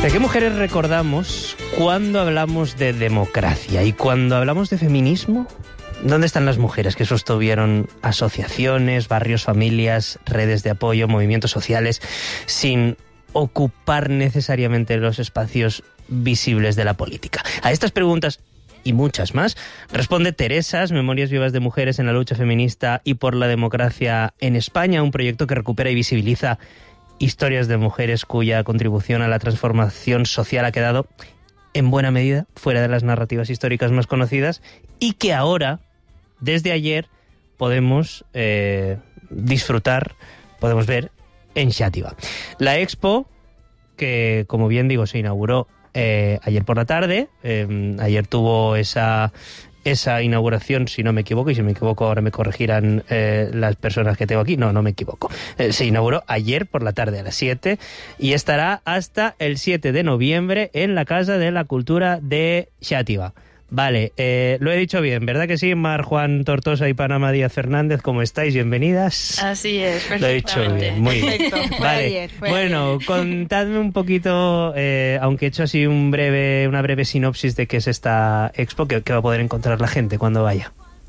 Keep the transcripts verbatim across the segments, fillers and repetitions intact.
¿De qué mujeres recordamos cuando hablamos de democracia? Y cuando hablamos de feminismo, ¿dónde están las mujeres que sostuvieron asociaciones, barrios, familias, redes de apoyo, movimientos sociales, sin ocupar necesariamente los espacios visibles de la política? A estas preguntas y muchas más responde Teresas, Memorias Vivas de Mujeres en la Lucha Feminista y por la Democracia en España, un proyecto que recupera y visibiliza historias de mujeres cuya contribución a la transformación social ha quedado en buena medida fuera de las narrativas históricas más conocidas y que ahora, desde ayer, podemos eh, disfrutar, podemos ver en Xàtiva. La expo, que como bien digo se inauguró eh, ayer por la tarde, eh, ayer tuvo esa... esa inauguración, si no me equivoco, y si me equivoco ahora me corregirán eh, las personas que tengo aquí, no, no me equivoco, eh, se inauguró ayer por la tarde a las siete y estará hasta el siete de noviembre en la Casa de la Cultura de Xàtiva. Vale, eh, lo he dicho bien, ¿verdad que sí? Mar, Juan Tortosa y Panamá Díaz Fernández, ¿cómo estáis? Bienvenidas. Así es, perfectamente. Lo he dicho bien, muy bien. Perfecto, fue vale. ayer, fue bueno, ayer. contadme un poquito, eh, aunque he hecho así un breve, una breve sinopsis de qué es esta expo, que, que va a poder encontrar la gente cuando vaya.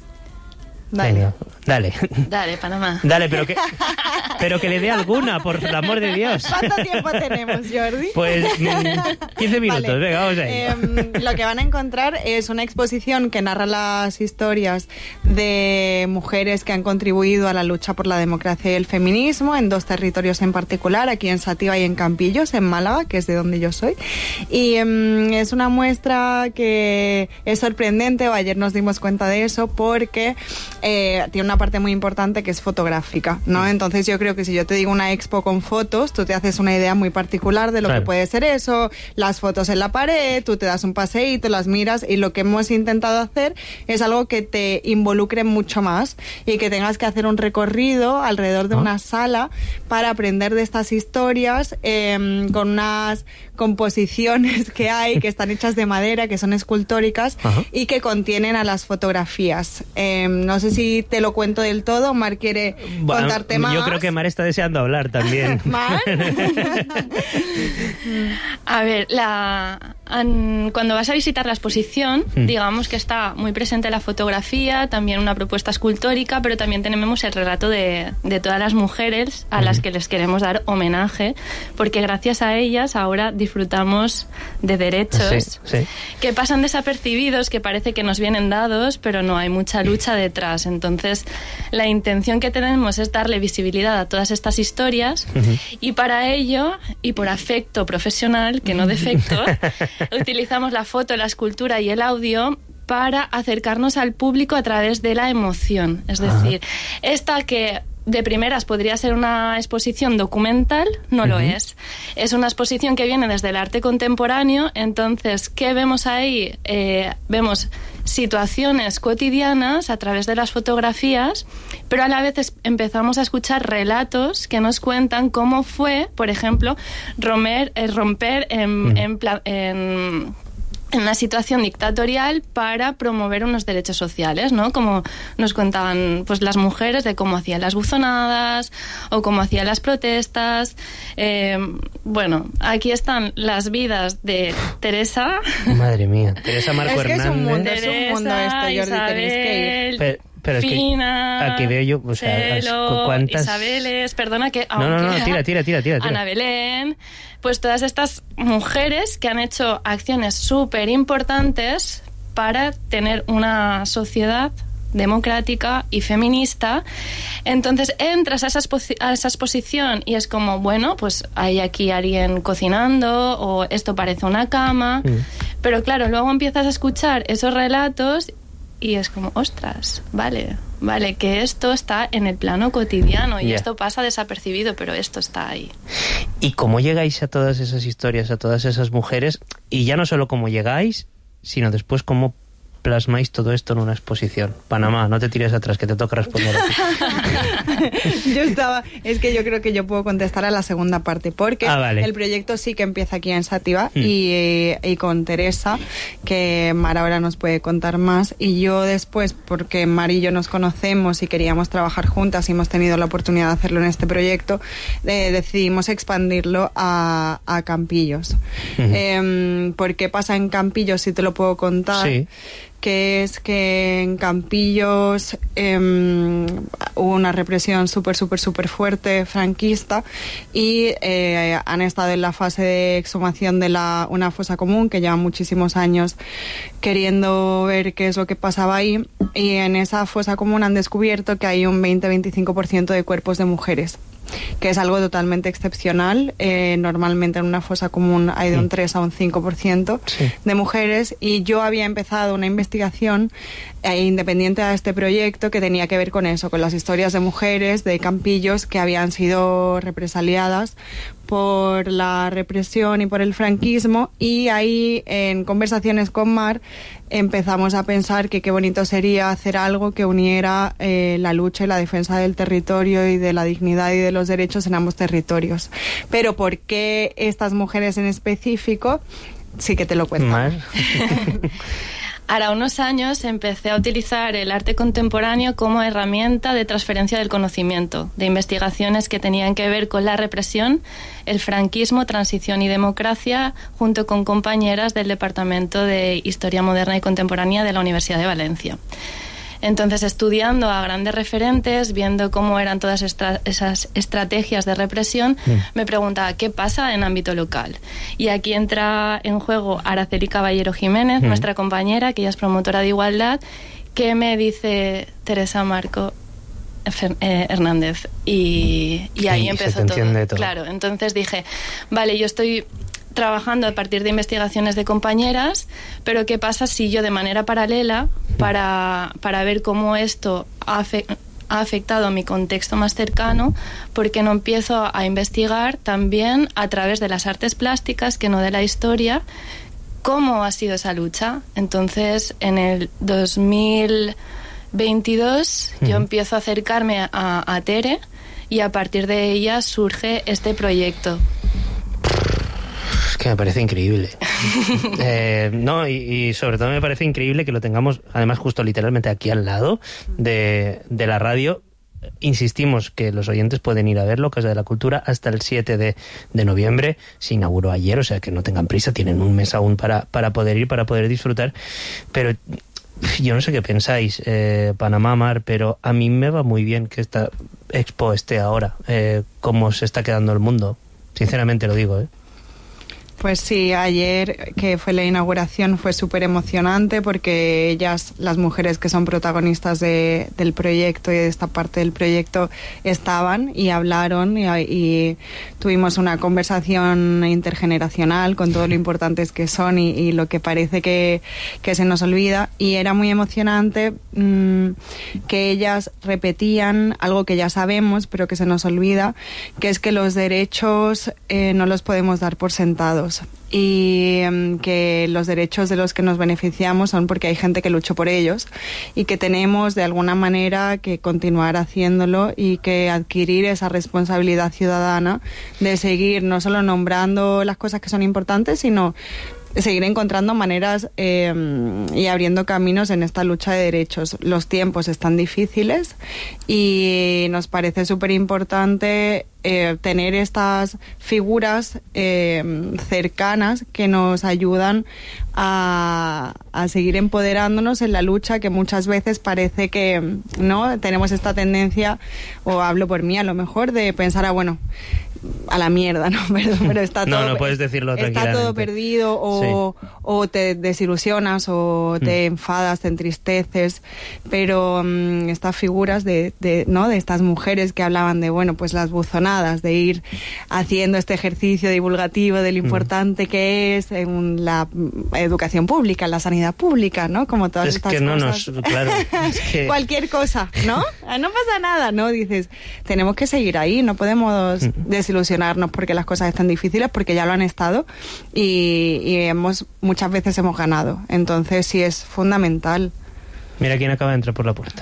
Dale. Venga, dale. Dale, Panamá. Dale, pero que, pero que le dé alguna, por el amor de Dios. ¿Cuánto tiempo tenemos, Jordi? Pues mmm, quince minutos, vale. Venga, vamos ahí. Eh, lo que van a encontrar es una exposición que narra las historias de mujeres que han contribuido a la lucha por la democracia y el feminismo en dos territorios en particular, aquí en Xàtiva y en Campillos, en Málaga, que es de donde yo soy. Y eh, es una muestra que es sorprendente, o ayer nos dimos cuenta de eso, porque Eh, tiene una parte muy importante que es fotográfica, ¿no? Entonces yo creo que si yo te digo una expo con fotos, tú te haces una idea muy particular de lo claro. que puede ser eso, las fotos en la pared, tú te das un paseíto, las miras, y lo que hemos intentado hacer es algo que te involucre mucho más y que tengas que hacer un recorrido alrededor de ¿Ah? una sala para aprender de estas historias eh, con unas composiciones que hay, que están hechas de madera, que son escultóricas Ajá. y que contienen a las fotografías. Eh, no sé si te lo cuento del todo, Mar quiere bueno, contarte más. Yo creo que Mar está deseando hablar también. ¿Mar? A ver, la, an, cuando vas a visitar la exposición, mm. digamos que está muy presente la fotografía, también una propuesta escultórica, pero también tenemos el relato de, de todas las mujeres a mm. las que les queremos dar homenaje, porque gracias a ellas ahora disfrutamos de derechos sí, sí. que pasan desapercibidos, que parece que nos vienen dados, pero no, hay mucha lucha detrás. Entonces, la intención que tenemos es darle visibilidad a todas estas historias uh-huh. y para ello, y por afecto profesional, que no defecto, utilizamos la foto, la escultura y el audio para acercarnos al público a través de la emoción. Es decir, uh-huh. esta que de primeras podría ser una exposición documental, no uh-huh. lo es. Es una exposición que viene desde el arte contemporáneo, entonces, ¿qué vemos ahí? Eh, vemos situaciones cotidianas a través de las fotografías, pero a la vez es, empezamos a escuchar relatos que nos cuentan cómo fue, por ejemplo, romer, eh, romper en... Uh-huh. en, pla- en en una situación dictatorial para promover unos derechos sociales, ¿no? Como nos contaban pues las mujeres de cómo hacían las buzonadas o cómo hacían las protestas. Eh, bueno, aquí están las vidas de Teresa. Madre mía, Teresa Marco es que Hernández. Es un mundo, Teresa, es un mundo esto, Jordi, Isabel, tenéis que ir. Pero, pero es Fina, que aquí veo yo, o sea, Celo, ¿cuántas? Isabeles, perdona que... No, no, no, no, tira, tira, tira, tira. Ana Belén, pues todas estas mujeres que han hecho acciones súper importantes para tener una sociedad democrática y feminista. Entonces entras a esa, expo- a esa exposición y es como, bueno, pues hay aquí alguien cocinando o esto parece una cama, mm. pero claro, luego empiezas a escuchar esos relatos y es como, ostras, vale, vale, que esto está en el plano cotidiano y yeah. esto pasa desapercibido, pero esto está ahí. ¿Y cómo llegáis a todas esas historias, a todas esas mujeres? Y ya no solo cómo llegáis, sino después cómo plasmáis todo esto en una exposición? Panamá, no te tires atrás, que te toca responder a ti. Yo estaba, es que yo creo que yo puedo contestar a la segunda parte, porque ah, vale. el proyecto sí que empieza aquí en Sativa mm. y, y con Teresa, que Mar ahora nos puede contar más, y yo después, porque Mar y yo nos conocemos y queríamos trabajar juntas y hemos tenido la oportunidad de hacerlo en este proyecto, eh, decidimos expandirlo a, a Campillos. Uh-huh. Eh, ¿Por qué pasa en Campillos? Si te lo puedo contar. Sí. Que es que en Campillos eh, hubo una represión súper, súper, súper fuerte franquista y eh, han estado en la fase de exhumación de la, una fosa común que lleva muchísimos años queriendo ver qué es lo que pasaba ahí, y en esa fosa común han descubierto que hay un veinte a veinticinco por ciento de cuerpos de mujeres, que es algo totalmente excepcional. Eh, normalmente en una fosa común hay de un tres a un cinco por ciento sí. de mujeres, y yo había empezado una investigación eh, independiente a este proyecto que tenía que ver con eso, con las historias de mujeres de Campillos que habían sido represaliadas por la represión y por el franquismo, y ahí en conversaciones con Mar empezamos a pensar que qué bonito sería hacer algo que uniera eh, la lucha y la defensa del territorio y de la dignidad y de los derechos en ambos territorios. Pero ¿por qué estas mujeres en específico? Sí que te lo cuento. Mar. Ahora unos años empecé a utilizar el arte contemporáneo como herramienta de transferencia del conocimiento, de investigaciones que tenían que ver con la represión, el franquismo, transición y democracia, junto con compañeras del Departamento de Historia Moderna y Contemporánea de la Universidad de Valencia. Entonces, estudiando a grandes referentes, viendo cómo eran todas estra- esas estrategias de represión, mm. me preguntaba qué pasa en ámbito local. Y aquí entra en juego Araceli Caballero Jiménez, mm. nuestra compañera, que ella es promotora de igualdad, que me dice: Teresa Marco Fer- eh, Hernández. Y, y ahí sí, empezó todo. todo. Claro, entonces dije, vale, yo estoy trabajando a partir de investigaciones de compañeras, pero ¿qué pasa si yo de manera paralela, para, para ver cómo esto ha, afe- ha afectado a mi contexto más cercano, por qué no empiezo a investigar también a través de las artes plásticas, que no de la historia, cómo ha sido esa lucha? Entonces, en el dos mil veintidós uh-huh. yo empiezo a acercarme a, a Tere, y a partir de ella surge este proyecto. Es que me parece increíble. eh, no, y, y sobre todo me parece increíble que lo tengamos, además, justo literalmente aquí al lado de, de la radio. Insistimos que los oyentes pueden ir a verlo, Casa de la Cultura, hasta el siete de noviembre. Se inauguró ayer, o sea que no tengan prisa, tienen un mes aún para, para poder ir, para poder disfrutar. Pero yo no sé qué pensáis, eh, Panamá, Mar, pero a mí me va muy bien que esta expo esté ahora, eh, cómo se está quedando el mundo. Sinceramente lo digo, ¿eh? Pues sí, ayer que fue la inauguración fue súper emocionante, porque ellas, las mujeres que son protagonistas de, del proyecto y de esta parte del proyecto, estaban y hablaron y, y tuvimos una conversación intergeneracional con todo lo importantes que son y, y lo que parece que, que se nos olvida, y era muy emocionante mmm, que ellas repetían algo que ya sabemos pero que se nos olvida, que es que los derechos eh, no los podemos dar por sentados, y um, que los derechos de los que nos beneficiamos son porque hay gente que luchó por ellos, y que tenemos de alguna manera que continuar haciéndolo y que adquirir esa responsabilidad ciudadana de seguir no solo nombrando las cosas que son importantes, sino seguir encontrando maneras eh, y abriendo caminos en esta lucha de derechos. Los tiempos están difíciles y nos parece súper importante eh, tener estas figuras eh, cercanas que nos ayudan a, a seguir empoderándonos en la lucha, que muchas veces parece que no tenemos esta tendencia, o hablo por mí a lo mejor, de pensar, ah, bueno, a la mierda, ¿no? Pero, pero está todo, no, no puedes decirlo tranquilamente. Está todo perdido, o, sí. o te desilusionas, o te mm. enfadas, te entristeces, pero um, estas figuras de, de, ¿no? de estas mujeres que hablaban de, bueno, pues las buzonadas, de ir haciendo este ejercicio divulgativo de lo importante mm. que es en la educación pública, en la sanidad pública, ¿no? Como todas es estas que no cosas. Nos, claro, es que... Cualquier cosa, ¿no? No pasa nada, ¿no? Dices, tenemos que seguir ahí, no podemos mm. desilusionarnos desilusionarnos porque las cosas están difíciles, porque ya lo han estado y, y hemos muchas veces hemos ganado. Entonces sí es fundamental. Mira quién acaba de entrar por la puerta.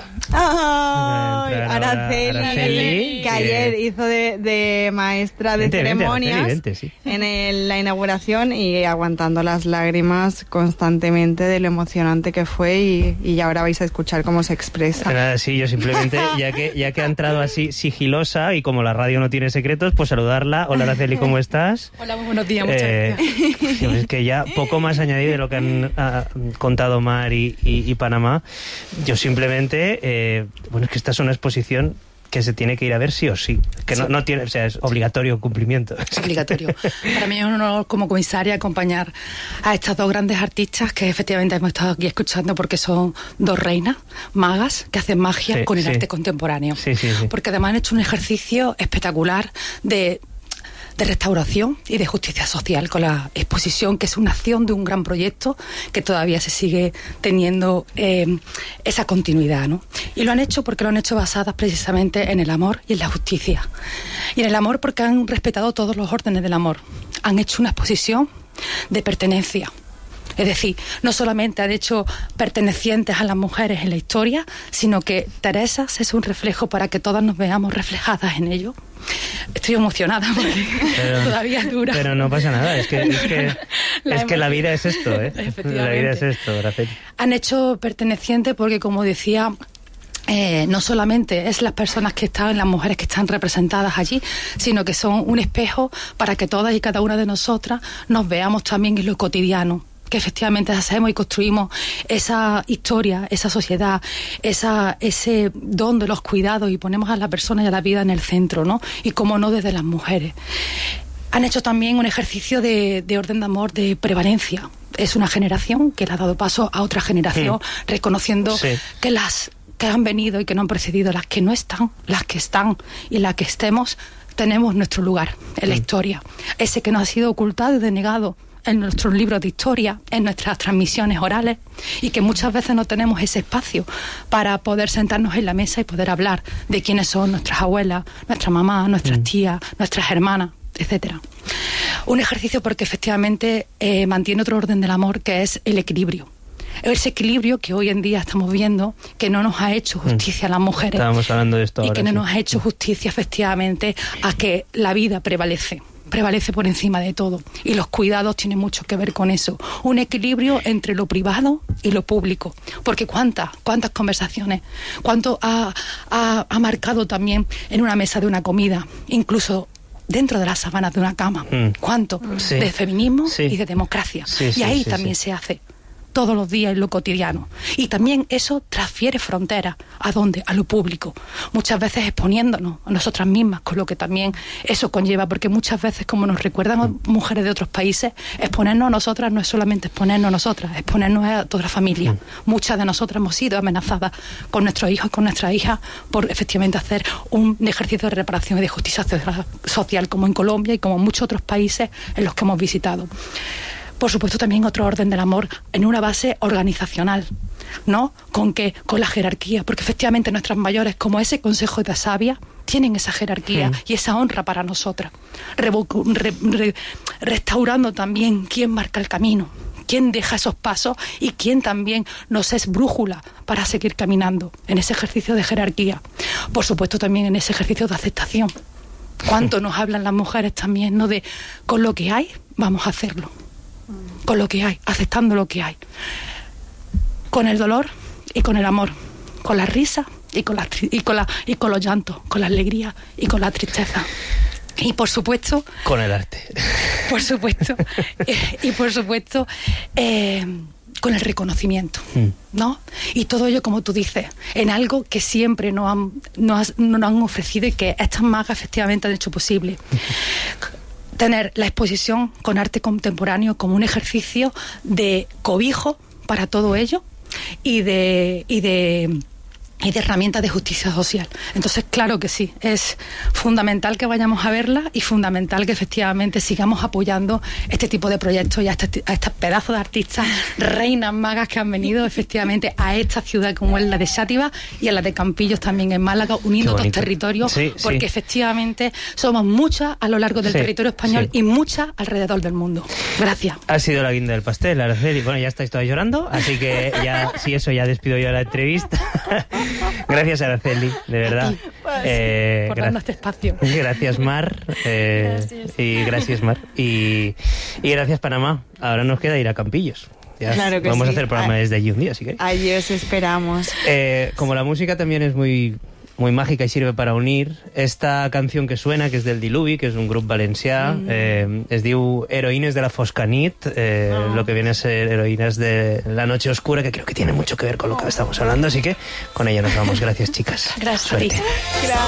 ¡Ay! Araceli, Araceli, que ayer hizo de, de maestra de vente, ceremonias vente, Araceli, vente, sí. en el, la inauguración y aguantando las lágrimas constantemente de lo emocionante que fue y, y ahora vais a escuchar cómo se expresa. Nada, sí, yo simplemente, ya que, ya que ha entrado así sigilosa y como la radio no tiene secretos, pues saludarla. Hola Araceli, ¿cómo estás? Hola, muy buenos días, muchas eh, gracias. Es que ya poco más añadir de lo que han ah, contado Mar y, y, y Panamá. Yo simplemente, eh, bueno, es que esta es una exposición que se tiene que ir a ver sí o sí, que sí. No, no tiene, o sea, es obligatorio cumplimiento. Es obligatorio. Para mí es un honor como comisaria acompañar a estas dos grandes artistas que efectivamente hemos estado aquí escuchando porque son dos reinas, magas, que hacen magia sí, con el sí. arte contemporáneo. Sí, sí, sí. Porque además han hecho un ejercicio espectacular de... de restauración y de justicia social con la exposición, que es una acción de un gran proyecto que todavía se sigue teniendo eh, esa continuidad, ¿no? Y lo han hecho porque lo han hecho basadas precisamente en el amor y en la justicia. Y en el amor porque han respetado todos los órdenes del amor. Han hecho una exposición de pertenencia. Es decir, no solamente han hecho pertenecientes a las mujeres en la historia, sino que Teresas es un reflejo para que todas nos veamos reflejadas en ello. Estoy emocionada porque pero, todavía dura. Pero no pasa nada, es que, es que, la, es que la vida es esto, ¿eh? La vida es esto, Araceli. Han hecho pertenecientes porque, como decía... Eh, no solamente es las personas que están, las mujeres que están representadas allí, sino que son un espejo para que todas y cada una de nosotras nos veamos también en lo cotidiano, que efectivamente hacemos y construimos esa historia, esa sociedad, esa, ese don de los cuidados y ponemos a la persona y a la vida en el centro, ¿no? Y cómo no desde las mujeres. Han hecho también un ejercicio de, de orden de amor, de prevalencia. Es una generación que le ha dado paso a otra generación, sí. reconociendo sí. que las que han venido y que no han precedido, las que no están, las que están y las que estemos, tenemos nuestro lugar en la historia. Ese que nos ha sido ocultado y denegado en nuestros libros de historia, en nuestras transmisiones orales, y que muchas veces no tenemos ese espacio para poder sentarnos en la mesa y poder hablar de quiénes son nuestras abuelas, nuestras mamás, nuestras tías, nuestras hermanas, etcétera. Un ejercicio porque efectivamente eh, mantiene otro orden del amor, que es el equilibrio. Ese equilibrio que hoy en día estamos viendo, que no nos ha hecho justicia a las mujeres. Estábamos hablando de esto y ahora, que no sí. nos ha hecho justicia efectivamente a que la vida prevalece. prevalece por encima de todo, y los cuidados tienen mucho que ver con eso, un equilibrio entre lo privado y lo público, porque cuántas cuántas conversaciones, cuánto ha, ha, ha marcado también en una mesa de una comida, incluso dentro de las sábanas de una cama, mm. cuánto sí. de feminismo sí. y de democracia, sí, y sí, ahí sí, también sí. se hace todos los días en lo cotidiano. Y también eso transfiere fronteras. ¿A dónde? A lo público. Muchas veces exponiéndonos a nosotras mismas, con lo que también eso conlleva, porque muchas veces, como nos recuerdan mujeres de otros países, exponernos a nosotras no es solamente exponernos a nosotras, exponernos a toda la familia. Mm. Muchas de nosotras hemos sido amenazadas con nuestros hijos, con nuestras hijas, por efectivamente hacer un ejercicio de reparación y de justicia social, como en Colombia y como en muchos otros países en los que hemos visitado. Por supuesto, también otro orden del amor en una base organizacional, ¿no? ¿Con qué? Con la jerarquía, porque efectivamente nuestras mayores, como ese consejo de sabia, tienen esa jerarquía sí. y esa honra para nosotras, Revo- re- re- restaurando también quién marca el camino, quién deja esos pasos y quién también nos es brújula para seguir caminando en ese ejercicio de jerarquía. Por supuesto, también en ese ejercicio de aceptación. ¿Cuánto nos hablan las mujeres también, no? De con lo que hay, vamos a hacerlo. Con lo que hay, aceptando lo que hay, con el dolor y con el amor, con la risa y con, la, y con, la, y con los llantos, con la alegría y con la tristeza. Y por supuesto... Con el arte. Por supuesto. eh, y por supuesto, eh, con el reconocimiento, mm. ¿no? Y todo ello, como tú dices, en algo que siempre nos han, nos, nos han ofrecido y que estas magas efectivamente han hecho posible. Tener la exposición con arte contemporáneo como un ejercicio de cobijo para todo ello y de y de y de herramientas de justicia social. Entonces, claro que sí, es fundamental que vayamos a verla y fundamental que efectivamente sigamos apoyando este tipo de proyectos y a, este, a estos pedazos de artistas, reinas magas que han venido efectivamente a esta ciudad como es la de Xàtiva y a la de Campillos también en Málaga, uniendo dos territorios, sí, porque sí. efectivamente somos muchas a lo largo del sí, territorio español sí. y muchas alrededor del mundo. Gracias. Ha sido la guinda del pastel, Araceli. Bueno, ya estáis todas llorando, así que ya, si eso, ya despido yo la entrevista. Gracias, Araceli, de verdad. Eh, por darnos este espacio. Gracias, Mar. Eh, Gracias. Y gracias, Mar. Y, y gracias, Panamá. Ahora nos queda ir a Campillos. Ya Claro que vamos sí. a hacer el programa Ah. desde allí un día, así que... Allí os esperamos. Eh, como la música también es muy, muy mágica y sirve para unir, esta canción que suena, que es del Diluvi, que es un grup valencià, mm. eh, es diu Heroínes de la Foscanit, eh, oh. lo que viene a ser Heroínas de la Noche Oscura, que creo que tiene mucho que ver con lo que estamos hablando, así que con ella nos vamos. Gracias, chicas. Gracias. Suerte. Gracias.